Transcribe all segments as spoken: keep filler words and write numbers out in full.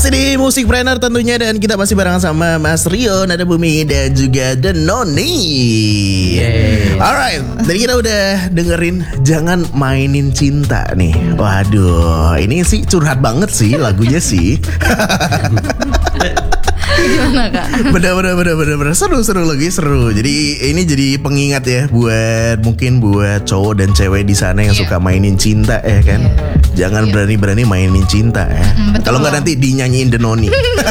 Masih di Musikpreneur tentunya, dan kita masih barengan sama Mas Rio, Nada Bumi, dan juga The Noni. Yeay. Alright, tadi kita udah dengerin Jangan Mainin Cinta nih. Waduh, ini sih curhat banget sih lagunya sih. Gimana kak? Bener bener bener bener bener seru seru lagi seru. Jadi ini jadi pengingat ya buat mungkin buat cowok dan cewek di sana yang Yeah. suka mainin cinta ya kan. Yeah. Jangan Yeah. berani-berani mainin cinta ya. Mm, betul. Kalau nggak nanti dinyanyiin The Noni.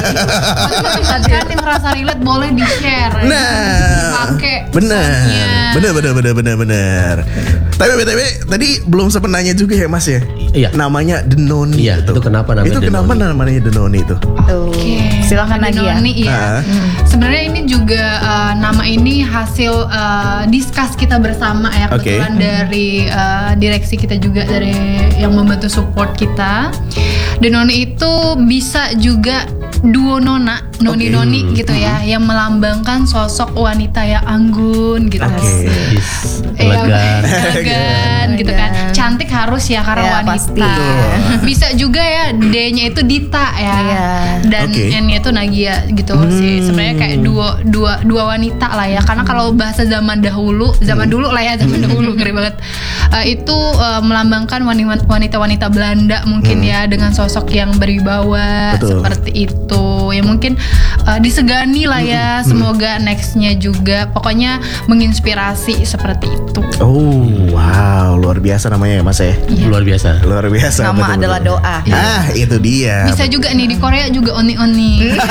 Kan yang merasa relate boleh di share. Nah, Pakai bener, songnya. bener bener bener bener bener. Tapi btw tadi belum sempat nanya juga ya Mas ya. Iya. Namanya The Noni. Iya, itu kenapa namanya Itu The kenapa Noni? namanya The Noni itu? Oke, Silakan Nada lagi ya. Noni, iya. Ah. Sebenarnya ini juga uh, nama ini hasil uh, discuss kita bersama ya, Oke. kebetulan dari uh, direksi kita juga, dari yang membantu support kita. The Noni itu bisa juga duo nona, noni-noni Oke. gitu ya, yang melambangkan sosok wanita yang anggun gitu. Oke. Is, Iya, elegan. elegan gitu kan. Elegan. Cantik harus ya karena Ya, wanita. pasti. Bisa juga ya D-nya itu Dita ya. Iya. Dan Oke. N-nya itu Nagia gitu Hmm. sih. Sebenarnya kayak dua dua dua wanita lah ya. Karena kalau bahasa zaman dahulu, zaman dulu lah ya, zaman dahulu ngeri banget. Eh, itu eh, melambangkan wani- wanita-wanita Belanda mungkin ya, dengan sosok yang berwibawa Betul. seperti itu. Ya mungkin eh, disegani lah ya. Semoga nextnya juga pokoknya menginspirasi seperti itu. Oh wow, luar biasa namanya ya Mas ya. Luar biasa. Luar biasa. Nama betul-betul. adalah doa. Ah itu dia. Bisa juga nih di Korea juga oni-oni. Iya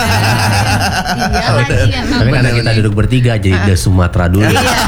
lagi ya. Tapi karena kita duduk bertiga jadi The Sumatera dulu.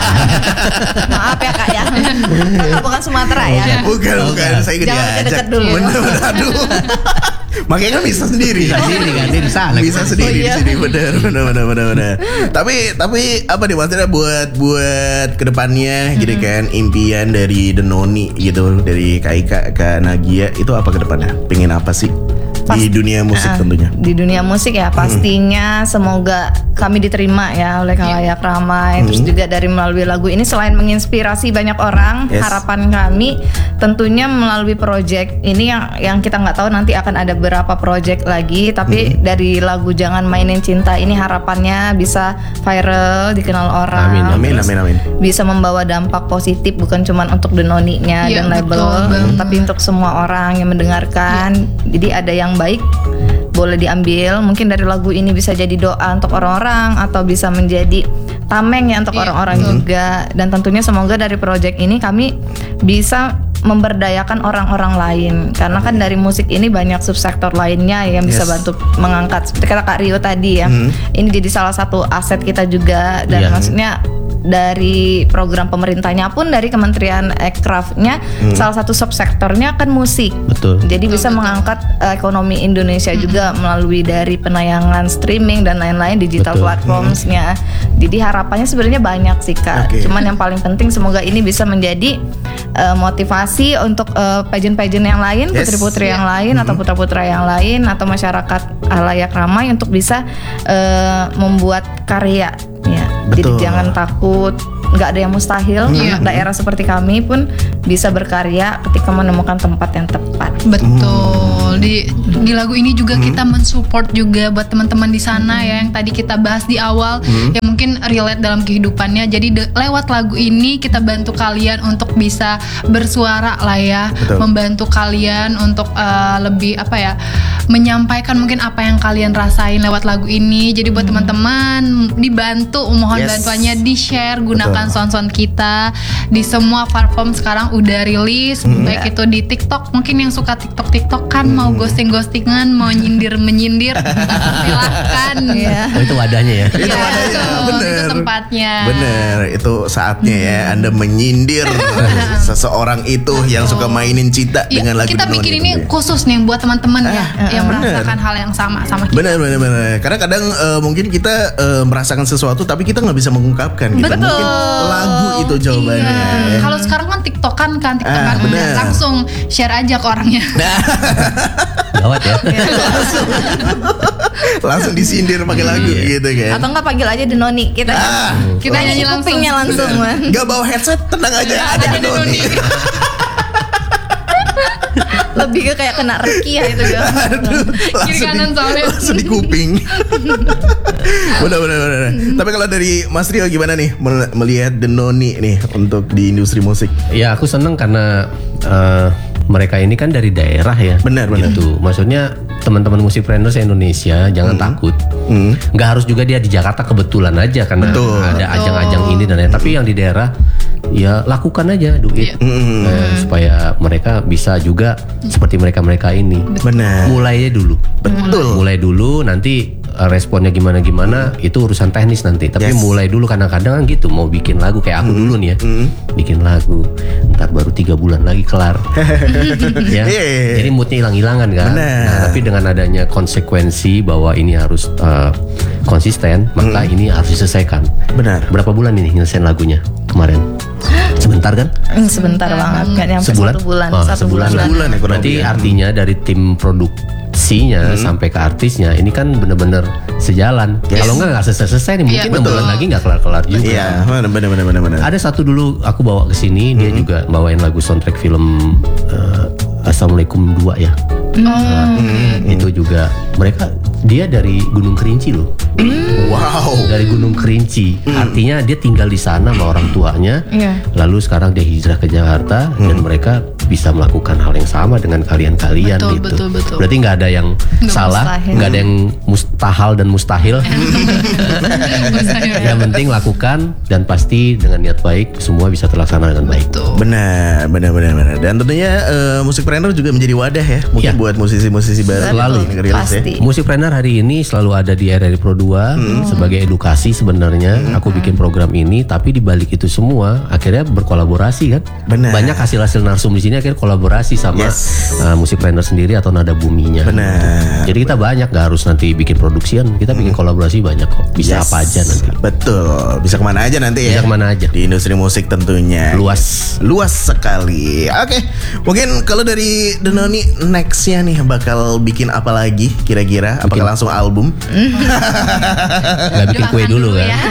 Maaf ya kak ya. Kakak bukan Sumatera ya. Bukan bukan, saya gak Jangan diajak. deket dulu. Bener bener aduh. Makanya kan bisa sendiri. Bisa sendiri kan, dia di sana. Bisa sendiri Oh, iya. di sini, bener bener bener bener bener. Tapi tapi apa nih maksudnya buat buat kedepannya gitu kan, impian dari The Noni gitu, dari Kak Ika ke Nagia itu apa kedepannya? Pengen apa sih di Pasti- dunia musik Ah, tentunya? Di dunia musik ya pastinya semoga kami diterima ya oleh khalayak ramai. Terus juga dari melalui lagu ini selain menginspirasi banyak orang, Yes. harapan kami tentunya melalui project ini yang yang kita nggak tahu nanti akan ada berapa project lagi. Tapi dari lagu Jangan Mainin Cinta ini harapannya bisa viral, dikenal orang. Amin, Amin Terus amin amin. bisa membawa dampak positif bukan cuma untuk The Noni-nya Iya, dan label, betul banget. tapi untuk semua orang yang mendengarkan. Jadi ada yang baik boleh diambil, mungkin dari lagu ini bisa jadi doa untuk orang-orang atau bisa menjadi tameng ya untuk Iya, orang-orang betul. juga. Dan tentunya semoga dari project ini kami bisa memberdayakan orang-orang lain, karena kan dari musik ini banyak subsektor lainnya yang bisa Yes. bantu mengangkat seperti kata Kak Rio tadi ya. Hmm. Ini jadi salah satu aset kita juga, dan Iya. maksudnya dari program pemerintahnya pun dari Kementerian Ekrafnya salah satu subsektornya kan musik. Betul. Jadi bisa betul. mengangkat eh, ekonomi Indonesia juga melalui dari penayangan streaming dan lain-lain digital Betul. platformsnya. Jadi harapannya sebenarnya banyak sih Kak. Oke. Cuman yang paling penting semoga ini bisa menjadi eh, motivasi untuk eh, pageant-pageant yang lain, Yes. putri-putri yang Iya. lain atau putra-putra yang lain atau masyarakat halayak ramai untuk bisa eh, membuat karya. Ya, Betul. jadi jangan takut, nggak ada yang mustahil. Iya. Daerah seperti kami pun bisa berkarya ketika menemukan tempat yang tepat. Betul. Di di lagu ini juga kita mensupport juga buat teman-teman di sana ya, yang tadi kita bahas di awal, yang mungkin relate dalam kehidupannya. Jadi de- lewat lagu ini kita bantu kalian untuk bisa bersuara lah ya, Betul. membantu kalian untuk eh, lebih apa ya, menyampaikan mungkin apa yang kalian rasain lewat lagu ini. Jadi buat teman-teman dibantu, mohon Yes. bantuannya di-share, gunakan Betul. sound-sound kita di semua platform sekarang udah rilis, baik itu di TikTok. Mungkin yang suka TikTok-TikTok kan mau ghosting-ghostingan, mau nyindir-menyindir, silahkan. Iya. Oh, itu wadahnya ya. Itu Iya, wadahnya, betul. bener. Itu tempatnya. Bener, itu saatnya ya Anda menyindir seseorang itu yang suka mainin cinta Ya, dengan lagu kita The Noni bikin itu ini ya. khusus nih buat teman-teman ya Ah, yang bener. merasakan hal yang sama sama kita. Benar benar benar. Karena kadang eh, mungkin kita eh, merasakan sesuatu tapi kita nggak bisa mengungkapkan gitu. Betul. Mungkin lagu itu jawabannya. Iya. Kalau sekarang kan TikTokan kan, TikTokan Ah, bener. langsung share aja ke orangnya. Gawat ya. Langsung disindir pakai lagu gitu kan. Atau enggak panggil aja The Noni kita. Ah, Kita nyanyi langsung. kupingnya langsung. Man. Gak bawa headset, tenang aja ada Ada The The Noni. Noni. Lebih ke kayak kena rekia itu ya. Aduh, Kiri langsung kanan di, soalnya. langsung di kuping. Benar benar benar. Tapi kalau dari Mas Rio gimana nih mel- melihat Denoni nih untuk di industri musik? Ya aku seneng karena eh, mereka ini kan dari daerah ya. Benar, benar. Gitu. Maksudnya teman-teman musikpreneurs Indonesia jangan takut. Hmm. Nggak harus juga dia di Jakarta kebetulan aja karena Betul. ada ajang-ajang ini dan lain. Tapi yang di daerah ya lakukan aja do it. Iya. Eh, supaya mereka bisa juga seperti mereka-mereka ini. Benar. Mulai aja dulu. Betul. Mulai dulu nanti uh, responnya gimana-gimana itu urusan teknis nanti. Tapi Yes. mulai dulu kadang-kadang kan gitu mau bikin lagu kayak aku dulu nih ya. Bikin lagu ntar baru tiga bulan lagi kelar. Ya. Iya. Jadi moodnya hilang-hilangan kan. Benar. Nah, tapi dengan adanya konsekuensi bahwa ini harus uh, konsisten, maka ini harus diselesaikan. Benar. Berapa bulan ini nyelesain lagunya kemarin? Sebentar kan? Hmm, sebentar banget, nggak nyampe Sebulan? satu bulan, Oh, satu sebulan bulan. lah. Sebulan ya kurang Berarti lebih ya. artinya dari tim produksinya sampai ke artisnya ini kan bener-bener sejalan. Yes. Kalau enggak nggak selesai-selesai nih mungkin Iya, enam betul. bulan lagi nggak kelar-kelar juga. Iya, benar benar benar benar benar. Ada satu dulu aku bawa ke sini dia juga bawain lagu soundtrack film eh, Assalamualaikum dua ya. Itu juga mereka dia dari Gunung Kerinci loh. Wow. Dari Gunung Kerinci. Artinya dia tinggal di sana sama orang tuanya. Iya. Lalu sekarang dia hijrah ke Jakarta dan mereka bisa melakukan hal yang sama dengan kalian-kalian Betul, gitu. betul, betul. Berarti nggak ada yang salah, mustahil. nggak ada yang mustahil dan mustahil. Mustahil. Yang penting lakukan dan pasti dengan niat baik semua bisa terlaksana dengan baik. Tuh. Benar, benar, benar, benar. Dan tentunya eh, musikpreneur juga menjadi wadah ya, mungkin Iya. buat musisi-musisi baru Selalu. yang ngerilis ya. Pasti. Musikpreneur hari ini selalu ada di R R I Pro dua sebagai edukasi sebenarnya. Aku bikin program ini, tapi di balik itu semua akhirnya berkolaborasi kan. Benar. Banyak hasil-hasil narsum di sini akhirnya kolaborasi sama Yes. uh, musikpreneur sendiri atau nada buminya. Benar. Jadi kita banyak, nggak harus nanti bikin produksian, kita bikin kolaborasi banyak kok. Bisa Yes. apa aja nanti. Betul. Bisa kemana aja nanti ya? Bisa kemana aja. Di industri musik tentunya. Luas. Luas sekali. Oke, mungkin kalau dari Denoni nextnya nih bakal bikin apa lagi kira-kira? Apakah langsung album? Nggak bikin kue Doakan dulu kan? ya.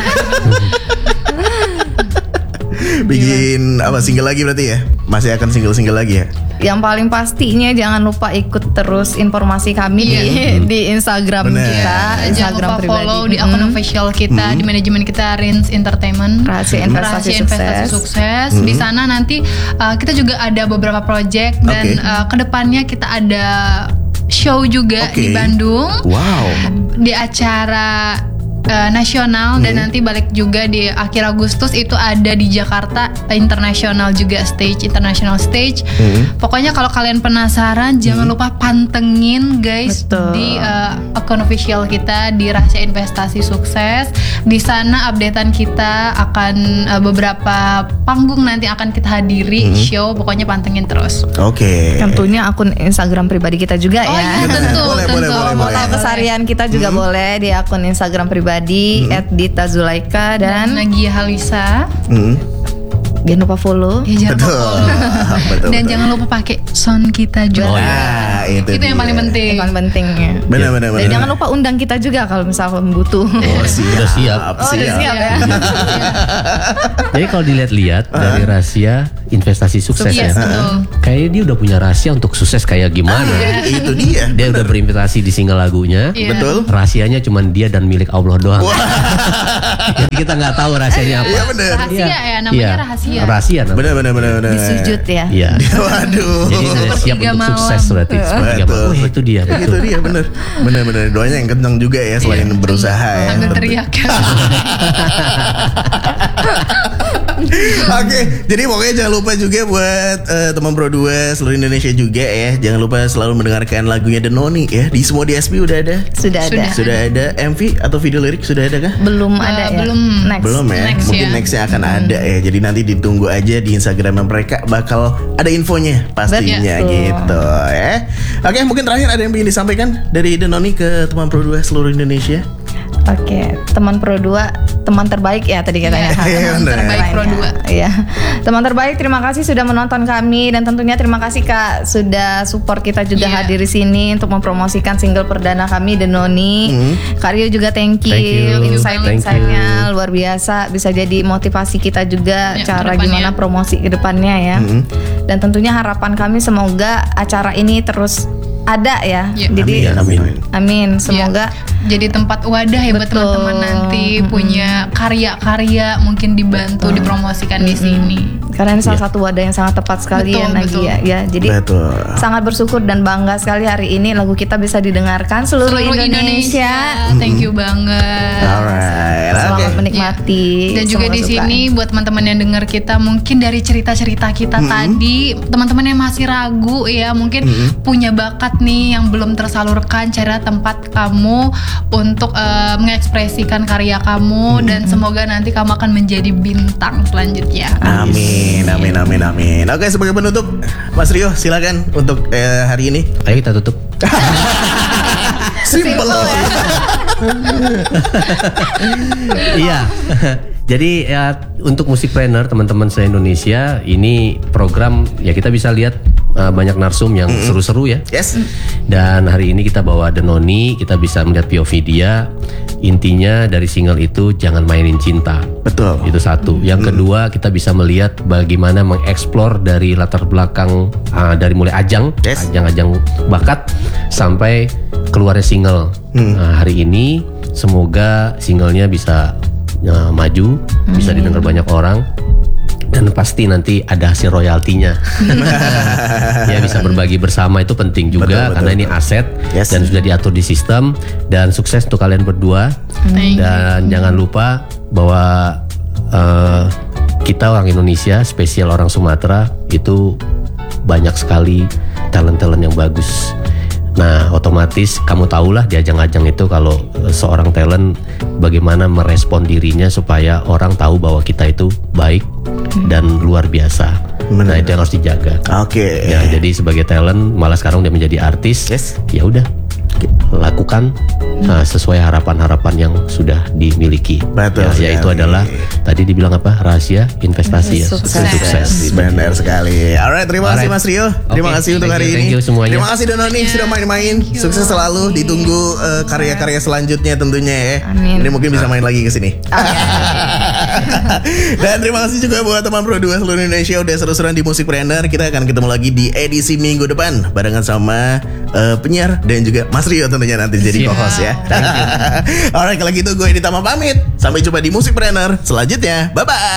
Bikin apa single lagi berarti ya? Masih akan single-single lagi ya? Yang paling pastinya jangan lupa ikut terus informasi kami di, di Instagram Bener. kita, Jangan Instagram lupa pribadi. follow di akun Mm. official kita di manajemen kita Rins Entertainment. Rahasia Investasi Rahasia Investasi Sukses. Sukses. Di sana nanti uh, kita juga ada beberapa project dan Oke. uh, kedepannya kita ada show juga Oke. di Bandung Wow. di acara uh, nasional dan nanti balik juga di akhir Agustus itu ada di Jakarta internasional juga stage international stage. Pokoknya kalau kalian penasaran jangan lupa pantengin guys Betul. di uh, akun official kita di Rahasia Investasi Sukses. Di sana updatean kita akan uh, beberapa panggung nanti akan kita hadiri show. Pokoknya pantengin terus. Oke. Tentunya akun Instagram pribadi kita juga Oh ya. iya tentu Boleh, tentu. boleh, boleh, Mau boleh. tahu keseharian kita juga boleh di akun Instagram pribadi @dita_zulaika Dan dan Nagia Halisa. Hmm. jangan lupa follow. Ya, jangan Betul. lupa. Betul. Dan betul. jangan lupa pakai sound kita juga. Oh, iya. Ah, itu, Itu yang dia. paling penting. Yang paling penting ya. Benar benar Dan benar. jangan lupa undang kita juga kalau misalnya butuh. Oh, siap. Udah siap. Oh, udah siap ya. Jadi kalau dilihat-lihat dari rahasia investasi sukses Yes, ya, betul. kayaknya dia udah punya rahasia untuk sukses kayak gimana. Itu dia. Dia udah berinvestasi di single lagunya. Iya. Betul. Rahasianya cuma dia dan milik Allah doang. Jadi kita nggak tahu rahasianya apa. Iya benar. Rahasia ya, namanya Iya. rahasia. Rahasia namanya. Benar benar benar benar. Disujud ya. Iya. Waduh. Jadi sudah siap Sepertiga untuk malam. sukses berarti. Sepertiga Betul. malam. Wah, itu dia. Itu Betul. dia benar. Benar benar. Doanya yang kencang juga ya selain berusaha ya. Sambil teriak. Oke, jadi pokoknya jangan lupa juga buat eh, teman Pro dua seluruh Indonesia juga ya. Jangan lupa selalu mendengarkan lagunya Denoni ya. Di semua D S P udah ada. Sudah ada. Sudah ada M V atau video lirik sudah ada kah? Belum Eh, ada ya. belum. Next. Belum ya. Next Mungkin ya. nextnya akan ada ya. Jadi nanti ditunggu aja di Instagram mereka bakal ada infonya pastinya Betul. gitu ya. Oke, mungkin terakhir ada yang ingin disampaikan dari Denoni ke teman Pro dua seluruh Indonesia. Oke, teman Pro dua, teman terbaik ya tadi katanya. Iya, Teman bener. terbaik Pro dua. Iya. Teman terbaik, terima kasih sudah menonton kami dan tentunya terima kasih Kak sudah support kita juga Iya. hadir di sini untuk mempromosikan single perdana kami The Noni. Kak Rio juga thank you, Thank you. insight-insightnya luar biasa, bisa jadi motivasi kita juga Ya, cara kedepannya. gimana promosi ke depannya ya. Dan tentunya harapan kami semoga acara ini terus ada ya. Ya. Jadi Amin, amin, amin. semoga jadi tempat wadah ya buat Betul. teman-teman nanti punya karya-karya mungkin dibantu dipromosikan di sini. karena ini salah satu wadah yang sangat tepat sekali Betul, ya Nagia betul. ya. Jadi Betul. sangat bersyukur dan bangga sekali hari ini lagu kita bisa didengarkan seluruh, Seluruh Indonesia. Thank you banget. Alright. Selamat Oke. menikmati. Dan juga semua di suka. sini buat teman-teman yang dengar kita mungkin dari cerita-cerita kita tadi, teman-teman yang masih ragu ya, mungkin punya bakat nih yang belum tersalurkan, cari tempat kamu untuk eh, mengekspresikan karya kamu dan semoga nanti kamu akan menjadi bintang selanjutnya. Amin, amin, amin, amin. Oke, sebagai penutup, Mas Rio, silakan untuk eh, hari ini. Ayo kita tutup. Simple. Iya. Jadi ya untuk Musikpreneur teman-teman se-Indonesia ini program ya kita bisa lihat uh, banyak narsum yang seru-seru ya. Yes. Dan hari ini kita bawa The Noni, kita bisa melihat P O V dia. Intinya dari single itu jangan mainin cinta. Betul. Itu satu. Yang kedua kita bisa melihat bagaimana mengeksplor dari latar belakang uh, dari mulai ajang, Yes. ajang-ajang bakat sampai keluarnya single. Nah, hari ini semoga singlenya bisa uh, maju, bisa didengar banyak orang. Dan pasti nanti ada hasil royaltinya. Ya bisa berbagi bersama itu penting juga Betul, betul, karena ini betul. aset Yes. dan sudah diatur di sistem. Dan sukses untuk kalian berdua. Thank you. Dan jangan lupa bahwa eh, kita orang Indonesia, spesial orang Sumatera itu banyak sekali talent-talent yang bagus. Nah, otomatis kamu tahulah di ajang-ajang itu kalau eh, seorang talent bagaimana merespon dirinya supaya orang tahu bahwa kita itu baik dan luar biasa. Nah, itu yang harus dijaga. Oke. Ya, jadi sebagai talent malah sekarang dia menjadi artis. Yes. Ya udah, lakukan nah, sesuai harapan-harapan yang sudah dimiliki. Betul Ya, yaitu sekali. adalah tadi dibilang apa? Rahasia investasi ya. Sukses. Sukses. Benar sekali. Alright, terima kasih Alright. Mas Rio. Terima Oke, kasih untuk thank hari you, ini. thank you semuanya. Terima kasih Dononi sudah main-main. Sukses selalu. Ditunggu eh, karya-karya selanjutnya tentunya ya. Amin. Ini mungkin bisa main lagi ke sini. Dan terima kasih juga buat teman Pro dua seluruh Indonesia udah seru-seruan di Musikpreneur. Kita akan ketemu lagi di edisi minggu depan barengan sama eh, penyiar dan juga Mas Rio tentunya nanti jadi Siap. co-host ya. Alright, kalau gitu gue Edi Tama pamit. Sampai jumpa di Musikpreneur selanjutnya. Bye bye.